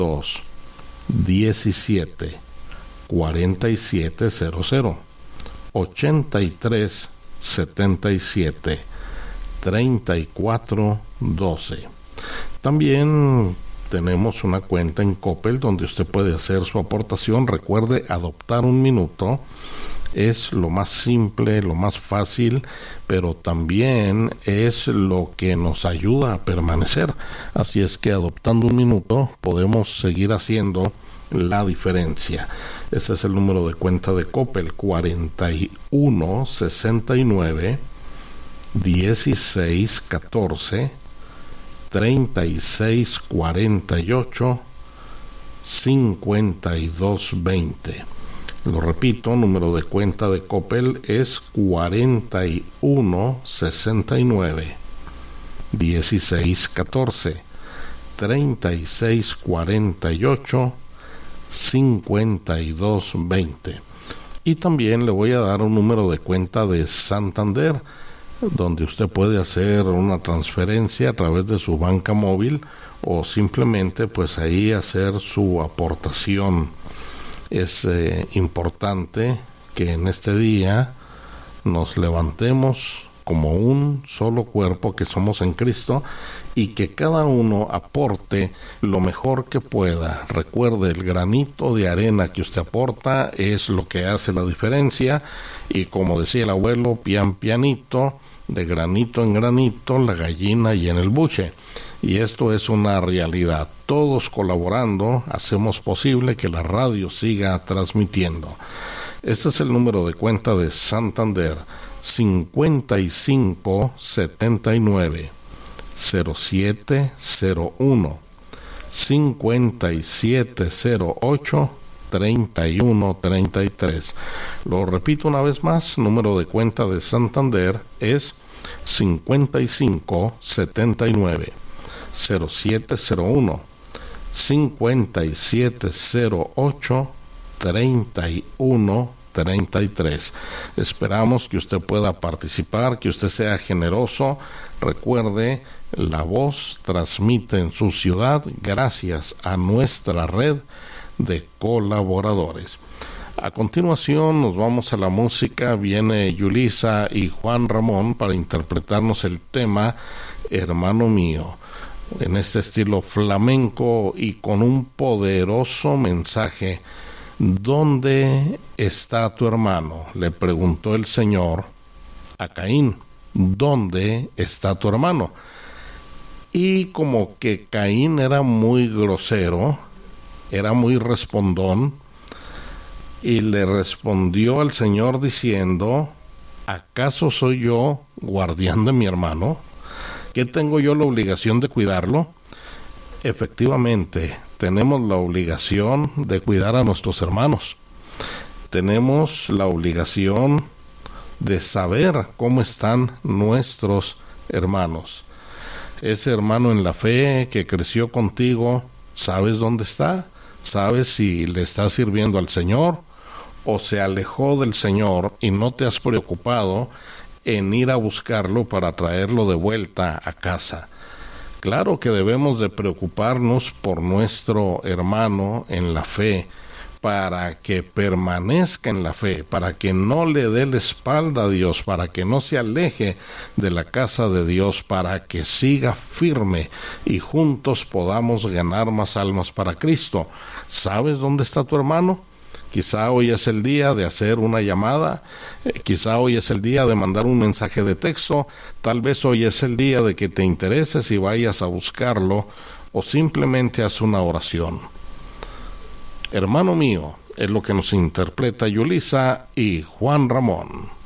17 4700, 83 77 34 12. También tenemos una cuenta en Coppel donde usted puede hacer su aportación. Recuerde, adoptar un minuto es lo más simple, lo más fácil, pero también es lo que nos ayuda a permanecer. Así es que adoptando un minuto podemos seguir haciendo la diferencia. Ese es el número de cuenta de Coppel: 41 69 16 14 36 48 52 20. Lo repito, número de cuenta de Coppel es 41 69 16 14 36 48 52 20. Y también le voy a dar un número de cuenta de Santander, donde usted puede hacer una transferencia a través de su banca móvil o simplemente pues ahí hacer su aportación. Es importante que en este día nos levantemos como un solo cuerpo que somos en Cristo y que cada uno aporte lo mejor que pueda. Recuerde, el granito de arena que usted aporta es lo que hace la diferencia, y como decía el abuelo, pian pianito, de granito en granito, la gallina y en el buche. Y esto es una realidad. Todos colaborando hacemos posible que la radio siga transmitiendo. Este es el número de cuenta de Santander: 55 79 0701 5708 3133. Lo repito una vez más, número de cuenta de Santander es 55 79 0701 5708 3133. Esperamos que usted pueda participar, que usted sea generoso. Recuerde, la voz transmite en su ciudad gracias a nuestra red de colaboradores. A continuación nos vamos a la música. Viene Yulisa y Juan Ramón para interpretarnos el tema Hermano Mío, en este estilo flamenco y con un poderoso mensaje. ¿Dónde está tu hermano?, le preguntó el Señor a Caín. ¿Dónde está tu hermano? Y como que Caín era muy grosero, era muy respondón, y le respondió al Señor diciendo: ¿acaso soy yo guardián de mi hermano? ¿Qué tengo yo la obligación de cuidarlo? Efectivamente, tenemos la obligación de cuidar a nuestros hermanos. Tenemos la obligación de saber cómo están nuestros hermanos. Ese hermano en la fe que creció contigo, ¿sabes dónde está? ¿Sabes si le está sirviendo al Señor o se alejó del Señor y no te has preocupado en ir a buscarlo para traerlo de vuelta a casa? Claro que debemos de preocuparnos por nuestro hermano en la fe, para que permanezca en la fe, para que no le dé la espalda a Dios, para que no se aleje de la casa de Dios, para que siga firme y juntos podamos ganar más almas para Cristo. ¿Sabes dónde está tu hermano? Quizá hoy es el día de hacer una llamada, quizá hoy es el día de mandar un mensaje de texto, tal vez hoy es el día de que te intereses y vayas a buscarlo, o simplemente haz una oración. Hermano mío, es lo que nos interpreta Yulisa y Juan Ramón.